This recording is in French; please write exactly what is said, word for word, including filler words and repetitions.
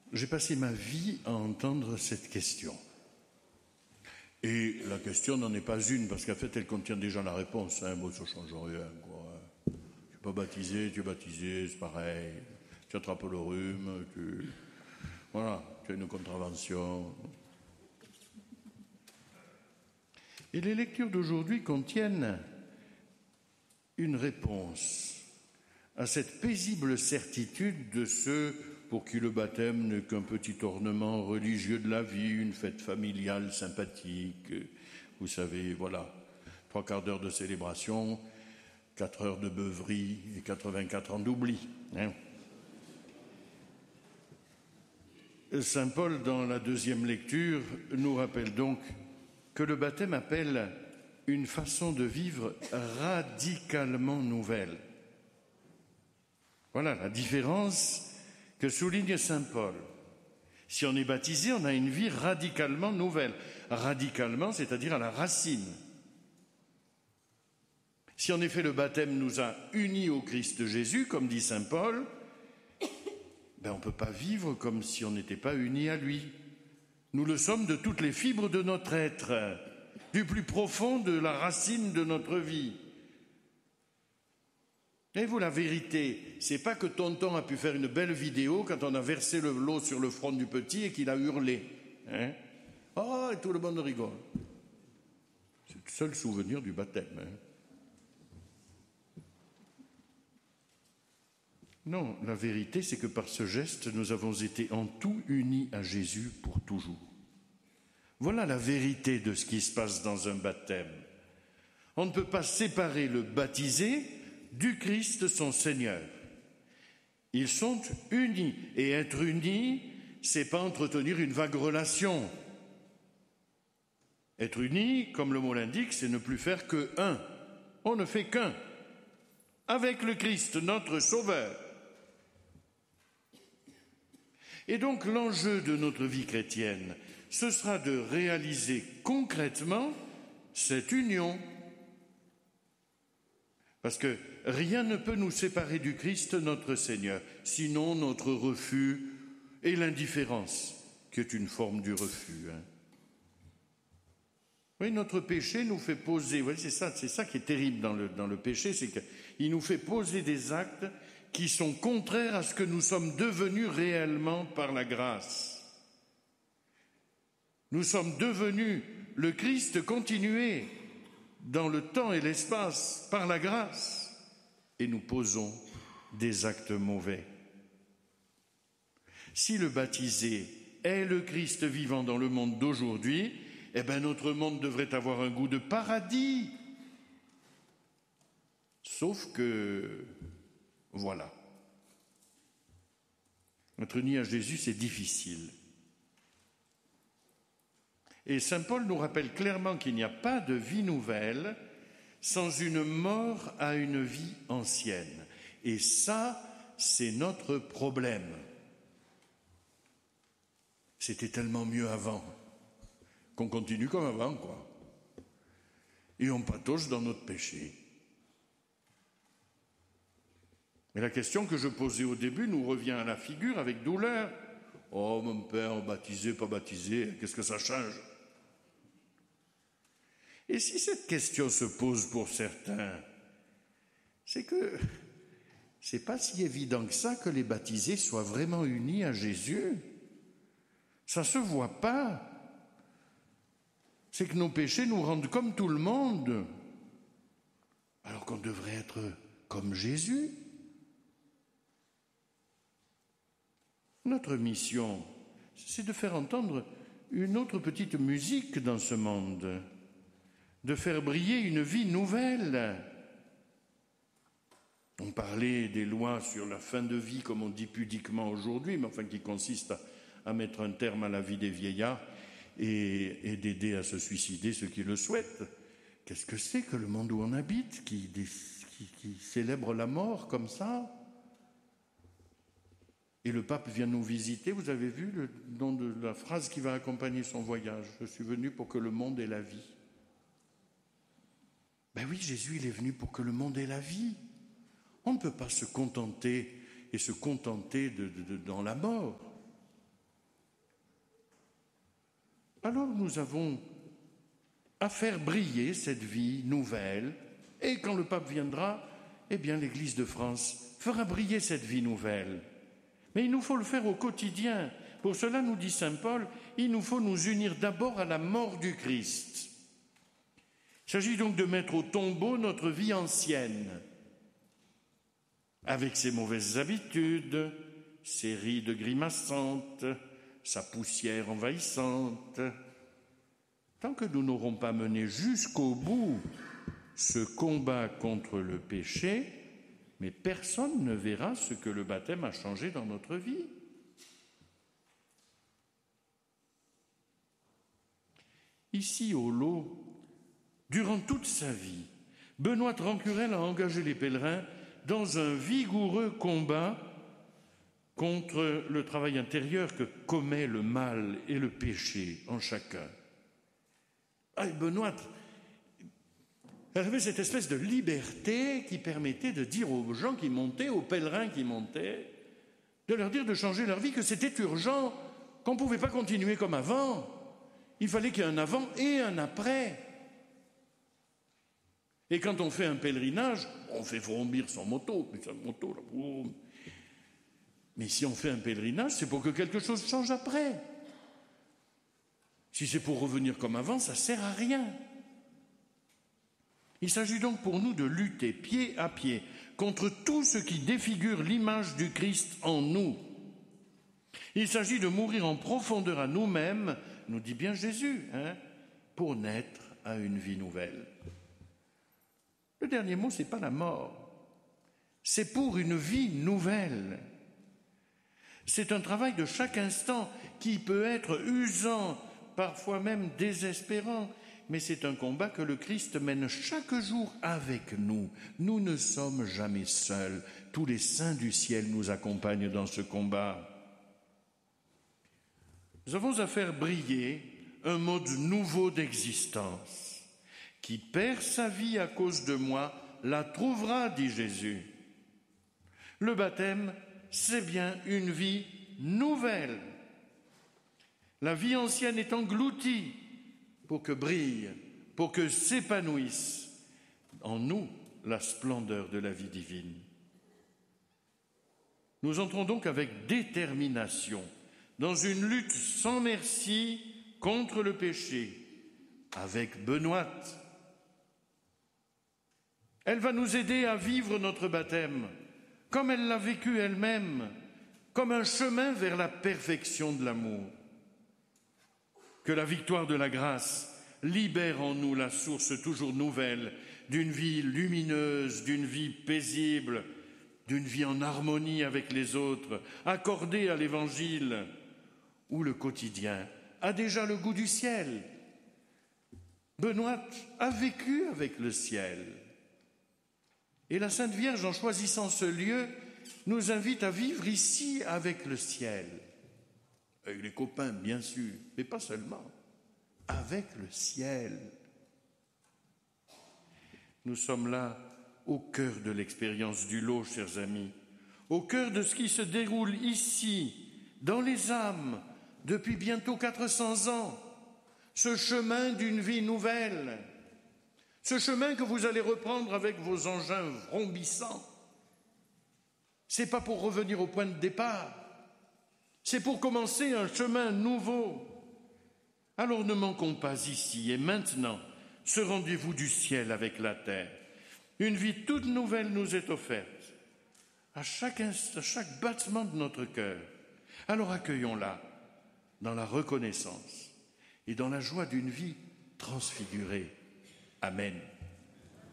J'ai passé ma vie à entendre cette question. Et la question n'en est pas une, parce qu'en fait, elle contient déjà la réponse. Hein. Bon, ça ne change rien, quoi. Tu n'es pas baptisé, tu es baptisé, c'est pareil. Tu attrapes le rhume, tu... Voilà, tu as une contravention. Et les lectures d'aujourd'hui contiennent une réponse à cette paisible certitude de ceux pour qui le baptême n'est qu'un petit ornement religieux de la vie, une fête familiale sympathique. Vous savez, voilà, trois quarts d'heure de célébration, quatre heures de beuverie et quatre-vingt-quatre ans d'oubli. Hein. Saint Paul, dans la deuxième lecture, nous rappelle donc que le baptême appelle une façon de vivre radicalement nouvelle. Voilà la différence que souligne Saint Paul. Si on est baptisé, on a une vie radicalement nouvelle. Radicalement, c'est-à-dire à la racine. Si en effet le baptême nous a unis au Christ Jésus, comme dit Saint Paul, ben on ne peut pas vivre comme si on n'était pas unis à lui. Nous le sommes de toutes les fibres de notre être, du plus profond de la racine de notre vie. Et vous, la vérité, c'est pas que tonton a pu faire une belle vidéo quand on a versé le l'eau sur le front du petit et qu'il a hurlé. Hein? Oh, et tout le monde rigole. C'est le seul souvenir du baptême. Hein? Non, la vérité, c'est que par ce geste, nous avons été en tout unis à Jésus pour toujours. Voilà la vérité de ce qui se passe dans un baptême. On ne peut pas séparer le baptisé du Christ son Seigneur. Ils sont unis. Et être unis, c'est pas entretenir une vague relation. Être unis, comme le mot l'indique, c'est ne plus faire que un. On ne fait qu'un. Avec le Christ, notre Sauveur. Et donc l'enjeu de notre vie chrétienne, ce sera de réaliser concrètement cette union. Parce que rien ne peut nous séparer du Christ, notre Seigneur, sinon notre refus et l'indifférence, qui est une forme du refus. Hein. Oui, notre péché nous fait poser, oui, c'est ça, c'est ça qui est terrible dans le, dans le péché, c'est qu'il nous fait poser des actes qui sont contraires à ce que nous sommes devenus réellement par la grâce. Nous sommes devenus le Christ continué dans le temps et l'espace par la grâce et nous posons des actes mauvais. Si le baptisé est le Christ vivant dans le monde d'aujourd'hui, eh bien notre monde devrait avoir un goût de paradis. Sauf que, voilà, être uni à Jésus, c'est difficile. Et Saint Paul nous rappelle clairement qu'il n'y a pas de vie nouvelle sans une mort à une vie ancienne. Et ça, c'est notre problème. C'était tellement mieux avant qu'on continue comme avant, quoi. Et on patauge dans notre péché. Mais la question que je posais au début nous revient à la figure avec douleur. Oh, mon père, baptisé, pas baptisé, qu'est-ce que ça change? Et si cette question se pose pour certains, c'est que c'est pas si évident que ça que les baptisés soient vraiment unis à Jésus. Ça se voit pas. C'est que nos péchés nous rendent comme tout le monde, alors qu'on devrait être comme Jésus. Notre mission, c'est de faire entendre une autre petite musique dans ce monde, de faire briller une vie nouvelle. On parlait des lois sur la fin de vie, comme on dit pudiquement aujourd'hui, mais enfin qui consiste à, à mettre un terme à la vie des vieillards et, et d'aider à se suicider ceux qui le souhaitent. Qu'est-ce que c'est que le monde où on habite, qui, qui, qui célèbre la mort comme ça? Et le pape vient nous visiter, vous avez vu le nom de la phrase qui va accompagner son voyage. Je suis venu pour que le monde ait la vie. Ben oui, Jésus, il est venu pour que le monde ait la vie. On ne peut pas se contenter et se contenter de, de, de, dans la mort. Alors nous avons à faire briller cette vie nouvelle, et quand le pape viendra, eh bien l'Église de France fera briller cette vie nouvelle. Mais il nous faut le faire au quotidien. Pour cela, nous dit saint Paul, il nous faut nous unir d'abord à la mort du Christ. Il s'agit donc de mettre au tombeau notre vie ancienne, avec ses mauvaises habitudes, ses rides grimaçantes, sa poussière envahissante. Tant que nous n'aurons pas mené jusqu'au bout ce combat contre le péché, mais personne ne verra ce que le baptême a changé dans notre vie. Ici, au lot, durant toute sa vie, Benoît de Rancurel a engagé les pèlerins dans un vigoureux combat contre le travail intérieur que commet le mal et le péché en chacun. Ah, Benoît, elle avait cette espèce de liberté qui permettait de dire aux gens qui montaient, aux pèlerins qui montaient, de leur dire de changer leur vie, que c'était urgent, qu'on ne pouvait pas continuer comme avant. Il fallait qu'il y ait un avant et un après. Et quand on fait un pèlerinage, on fait vrombir son moto, mais sa moto, là, vroom. Mais si on fait un pèlerinage, c'est pour que quelque chose change après. Si c'est pour revenir comme avant, ça ne sert à rien. Il s'agit donc pour nous de lutter pied à pied contre tout ce qui défigure l'image du Christ en nous. Il s'agit de mourir en profondeur à nous-mêmes, nous dit bien Jésus, hein, pour naître à une vie nouvelle. Le dernier mot, ce n'est pas la mort, c'est pour une vie nouvelle. C'est un travail de chaque instant qui peut être usant, parfois même désespérant, mais c'est un combat que le Christ mène chaque jour avec nous. Nous ne sommes jamais seuls. Tous les saints du ciel nous accompagnent dans ce combat. Nous avons à faire briller un mode nouveau d'existence. Qui perd sa vie à cause de moi, la trouvera, dit Jésus. Le baptême, c'est bien une vie nouvelle. La vie ancienne est engloutie pour que brille, pour que s'épanouisse en nous la splendeur de la vie divine. Nous entrons donc avec détermination dans une lutte sans merci contre le péché, avec Benoît. Elle va nous aider à vivre notre baptême, comme elle l'a vécu elle-même, comme un chemin vers la perfection de l'amour. Que la victoire de la grâce libère en nous la source toujours nouvelle d'une vie lumineuse, d'une vie paisible, d'une vie en harmonie avec les autres, accordée à l'Évangile, où le quotidien a déjà le goût du ciel. Benoît a vécu avec le ciel. Et la Sainte Vierge, en choisissant ce lieu, nous invite à vivre ici avec le ciel. Avec les copains, bien sûr, mais pas seulement. Avec le ciel. Nous sommes là au cœur de l'expérience du lot, chers amis, au cœur de ce qui se déroule ici, dans les âmes, depuis bientôt quatre cents ans, ce chemin d'une vie nouvelle, ce chemin que vous allez reprendre avec vos engins vrombissants. Ce n'est pas pour revenir au point de départ, c'est pour commencer un chemin nouveau. Alors ne manquons pas ici et maintenant ce rendez-vous du ciel avec la terre. Une vie toute nouvelle nous est offerte à chaque instant, à chaque battement de notre cœur. Alors accueillons-la dans la reconnaissance et dans la joie d'une vie transfigurée. Amen.